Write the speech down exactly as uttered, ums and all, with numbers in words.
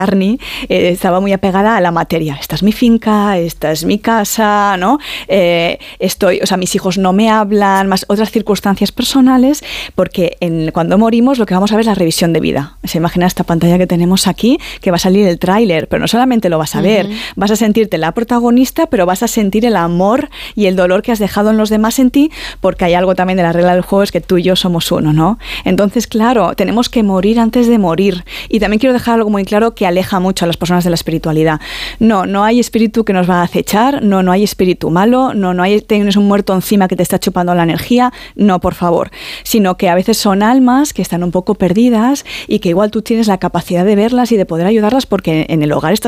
Arnie eh, estaba muy apegada a la materia. Esta es mi finca, esta es mi casa, ¿no? Eh, estoy, o sea, mis hijos no me hablan, más otras circunstancias personales, porque en, cuando morimos lo que vamos a ver es la revisión de vida. Se imagina esta pantalla que tenemos aquí, que va a salir el tráiler, pero no solamente lo vas a ver, uh-huh. vas a sentirte la protagonista, pero vas a sentir el amor y el dolor que has dejado en los demás en ti, porque hay algo también de la regla del juego, es que tú y yo somos uno, ¿no? Entonces, claro, tenemos que morir antes de morir. Y también quiero dejar algo muy claro que aleja mucho a las personas de la espiritualidad. No, no hay espíritu que nos va a acechar, no, no hay espíritu malo, no, no hay, tienes un muerto encima que te está chupando la energía, no, por favor. Sino que a veces son almas que están un poco perdidas y que igual tú tienes la capacidad de verlas y de poder ayudarlas porque en el hogar estás